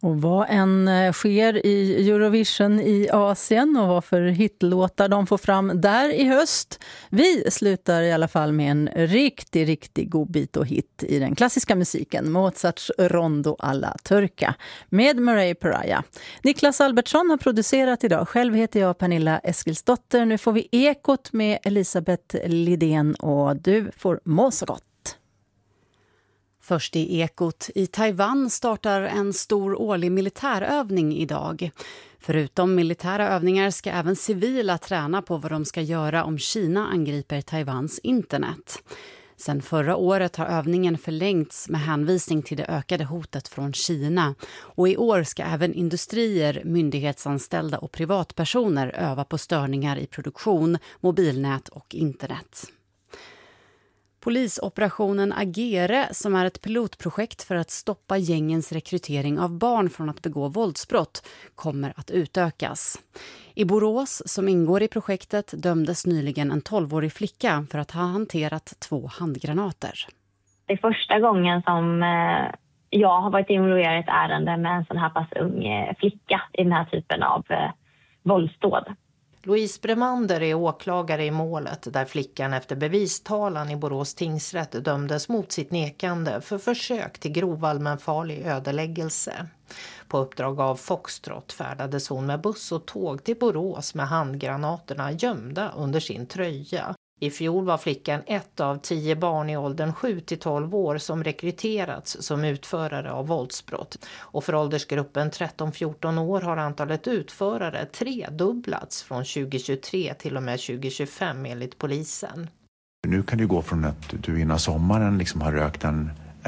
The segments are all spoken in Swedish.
Och vad än sker i Eurovision i Asien och vad för hitlåtar de får fram där i höst. Vi slutar i alla fall med en riktig god bit och hit i den klassiska musiken. Mozarts Rondo alla Turca med Murray Pariah. Niklas Albertsson har producerat idag. Själv heter jag Pernilla Eskilsdotter. Nu får vi Ekot med Elisabeth Lidén och du får må så gott. Först i Ekot. I Taiwan startar en stor årlig militärövning idag. Förutom militära övningar ska även civila träna på vad de ska göra om Kina angriper Taiwans internet. Sen förra året har övningen förlängts med hänvisning till det ökade hotet från Kina. Och i år ska även industrier, myndighetsanställda och privatpersoner öva på störningar i produktion, mobilnät och internet. Polisoperationen Agere, som är ett pilotprojekt för att stoppa gängens rekrytering av barn från att begå våldsbrott, kommer att utökas. I Borås, som ingår i projektet, dömdes nyligen en 12-årig flicka för att ha hanterat 2 handgranater. Det är första gången som jag har varit involverad i ett ärende med en sån här pass ung flicka i den här typen av våldsdåd. Louise Bremander är åklagare i målet där flickan efter bevistalan i Borås tingsrätt dömdes mot sitt nekande för försök till grov allmänfarlig ödeläggelse. På uppdrag av Foxtrot färdades hon med buss och tåg till Borås med handgranaterna gömda under sin tröja. I fjol var flickan ett av 10 barn i åldern 7-12 år som rekryterats som utförare av våldsbrott. Och för åldersgruppen 13-14 år har antalet utförare tredubblats från 2023 till och med 2025 enligt polisen. Nu kan det gå från att du innan sommaren liksom har rökt en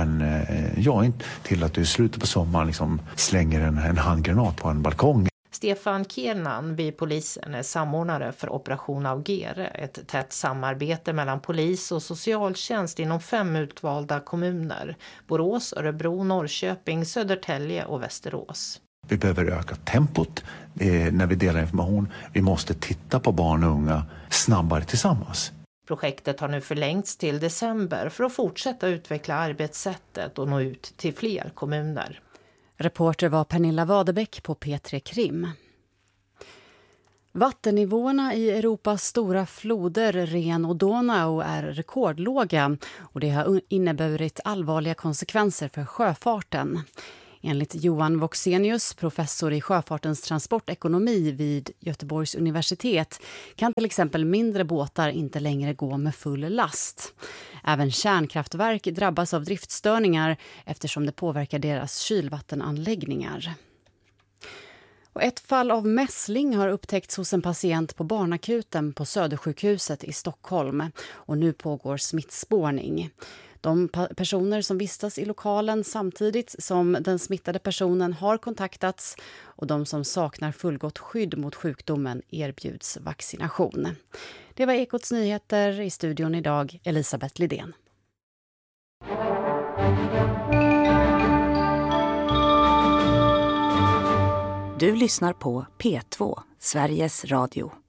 joint till att du i slutet på sommaren liksom slänger en handgranat på en balkong. Stefan Kiernan vid polisen är samordnare för Operation Agere, ett tätt samarbete mellan polis och socialtjänst inom 5 utvalda kommuner: Borås, Örebro, Norrköping, Södertälje och Västerås. Vi behöver öka tempot när vi delar information. Vi måste titta på barn och unga snabbare tillsammans. Projektet har nu förlängts till december för att fortsätta utveckla arbetssättet och nå ut till fler kommuner. Reporter var Pernilla Wadebäck på P3 Krim. Vattennivåerna i Europas stora floder Ren och Donau är rekordlåga och det har inneburit allvarliga konsekvenser för sjöfarten. Enligt Johan Voxenius, professor i sjöfartens transportekonomi vid Göteborgs universitet, kan till exempel mindre båtar inte längre gå med full last. Även kärnkraftverk drabbas av driftstörningar eftersom det påverkar deras kylvattenanläggningar. Och ett fall av mässling har upptäckts hos en patient på barnakuten på Södersjukhuset i Stockholm och nu pågår smittspårning. De personer som vistas i lokalen samtidigt som den smittade personen har kontaktats och de som saknar fullgott skydd mot sjukdomen erbjuds vaccination. Det var Ekots nyheter. I studion idag Elisabeth Lidén. Du lyssnar på P2, Sveriges Radio.